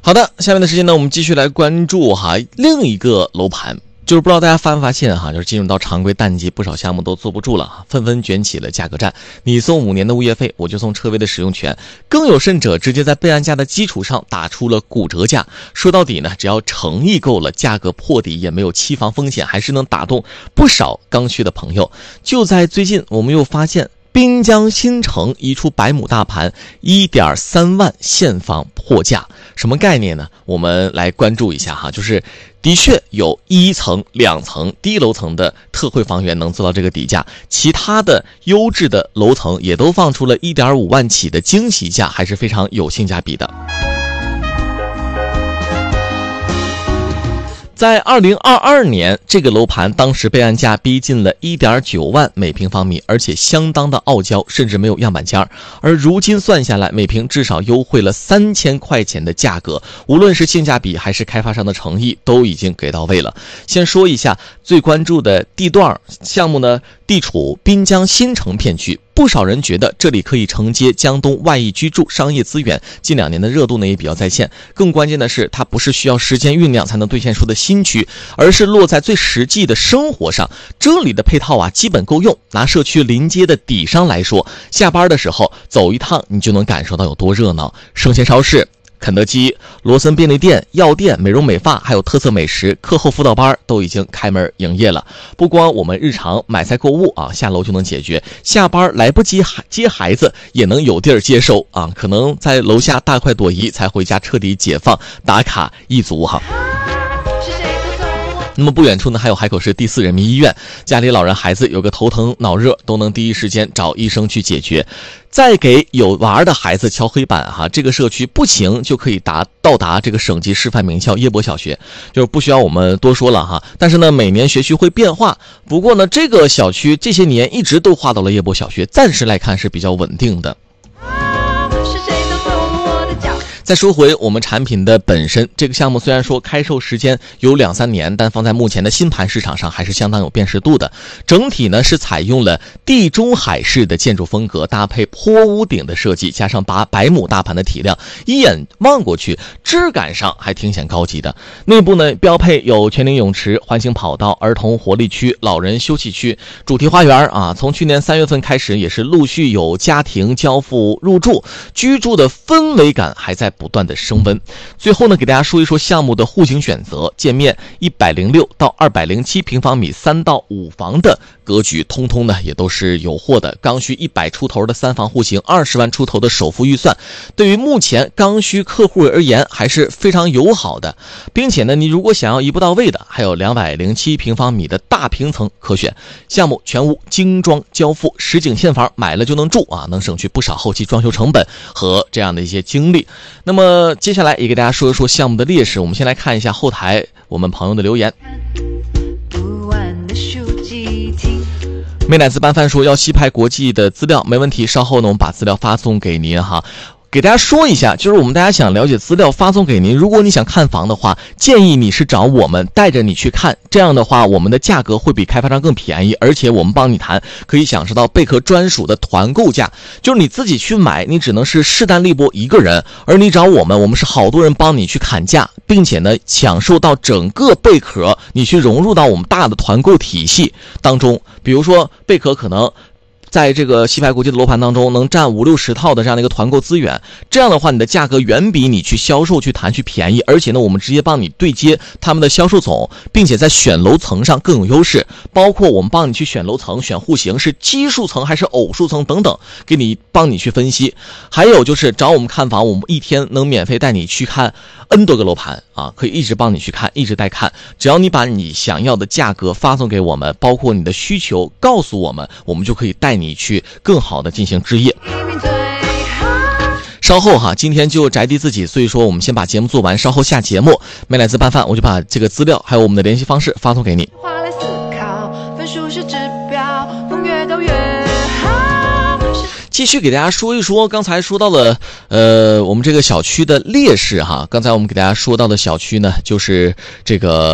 好的，下面的时间呢，我们继续来关注另一个楼盘。就是不知道大家发没发现就是进入到常规淡季，不少项目都坐不住了，纷纷卷起了价格战。你送5年的物业费，我就送车位的使用权，更有甚者直接在备案价的基础上打出了骨折价。说到底呢，只要诚意够了，价格破底也没有期房风险，还是能打动不少刚需的朋友。就在最近，我们又发现滨江新城一处100亩大盘 1.3 万现房破价，什么概念呢？我们来关注一下就是的确有1层、2层低楼层的特惠房源能做到这个底价，其他的优质的楼层也都放出了 1.5 万起的惊喜价，还是非常有性价比的。在2022年，这个楼盘当时备案价逼近了 1.9 万每平方米，而且相当的傲娇，甚至没有样板间。而如今算下来，每平至少优惠了3000块钱的价格，无论是性价比还是开发商的诚意，都已经给到位了。先说一下最关注的地段项目呢，地处滨江新城片区。不少人觉得这里可以承接江东外溢居住商业资源，近2年的热度呢也比较在线。更关键的是，它不是需要时间酝酿才能兑现出的新区，而是落在最实际的生活上。这里的配套基本够用。拿社区临街的底商来说，下班的时候走一趟，你就能感受到有多热闹。生鲜超市、肯德基、罗森便利店、药店、美容美发，还有特色美食、课后辅导班都已经开门营业了。不光我们日常买菜购物下楼就能解决，下班来不及接孩子也能有地儿接收可能在楼下大快朵颐才回家彻底解放，打卡一族那么不远处呢，还有海口市第4人民医院，家里老人孩子有个头疼脑热都能第一时间找医生去解决。再给有娃的孩子敲黑板这个社区步行就可以到达这个省级示范名校叶博小学，就是不需要我们多说了但是呢，每年学区会变化，不过呢，这个小区这些年一直都划到了叶博小学，暂时来看是比较稳定的。再说回我们产品的本身，这个项目虽然说开售时间有2-3年，但放在目前的新盘市场上还是相当有辨识度的。整体呢是采用了地中海式的建筑风格，搭配坡屋顶的设计，加上100亩大盘的体量，一眼望过去质感上还挺显高级的。内部呢标配有全龄泳池、环形跑道、儿童活力区、老人休憩区、主题花园从去年3月份开始也是陆续有家庭交付入住，居住的氛围感还在不断的升温。最后呢，给大家说一说项目的户型选择，建面106到207平方米3到5房的格局，通通呢也都是有货的。刚需100出头的3房户型，20万出头的首付预算，对于目前刚需客户而言还是非常友好的。并且呢，你如果想要一步到位的，还有207平方米的大平层可选。项目全屋精装交付，实景现房，买了就能住能省去不少后期装修成本和这样的一些精力。那么接下来也给大家说一说项目的劣势，我们先来看一下后台我们朋友的留言。美乃滋拌饭说要西派国际的资料，没问题，稍后呢我们把资料发送给您给大家说一下，就是我们大家想了解资料发送给您，如果你想看房的话，建议你是找我们带着你去看，这样的话我们的价格会比开发商更便宜，而且我们帮你谈可以享受到贝壳专属的团购价，就是你自己去买你只能是势单力薄一个人，而你找我们是好多人帮你去砍价，并且呢享受到整个贝壳你去融入到我们大的团购体系当中。比如说贝壳可能在这个西派国际的楼盘当中能占50-60套的这样的一个团购资源，这样的话你的价格远比你去销售去谈去便宜，而且呢我们直接帮你对接他们的销售总，并且在选楼层上更有优势，包括我们帮你去选楼层、选户型是奇数层还是偶数层等等，帮你去分析。还有就是找我们看房，我们一天能免费带你去看 N 多个楼盘可以一直帮你去看，一直带看，只要你把你想要的价格发送给我们，包括你的需求告诉我们，我们就可以带你去更好的进行置业。稍后今天就宅地自己，所以说我们先把节目做完，稍后下节目美乃滋拌饭我就把这个资料还有我们的联系方式发送给你。继续给大家说一说刚才说到了我们这个小区的劣势刚才我们给大家说到的小区呢，就是这个